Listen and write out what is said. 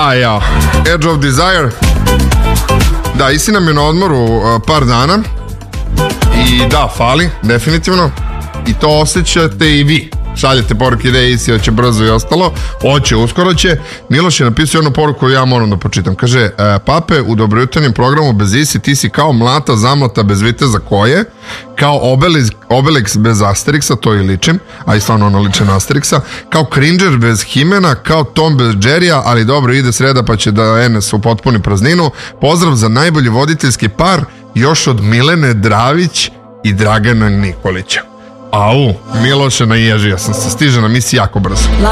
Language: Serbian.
ja. Edge of Desire. Da, Isi nam je na odmoru par dana. I da, fali, definitivno. I to osjećate i vi. Šaljete poruke da Isi hoće brzo i ostalo. Hoće, uskoro će. Miloš je napisao jednu poruku koju ja moram da pročitam. Kaže, Pape, u dobrojutarnjem programu bez Isi ti si kao mlata zamlata bez viteza koje, kao Obelix bez Asterixa, to i ličim, a i stvarno ono liče na Asterixa, kao Cringer bez Himena, kao Tom bez Jerrya, ali dobro, ide sreda pa će da Enes u potpuni prazninu. Pozdrav za najbolji voditeljski par, još od Milene Dravić i Dragana Nikolića. Au, Miloše, naježio sam se, stiže nam Isi jako brzo.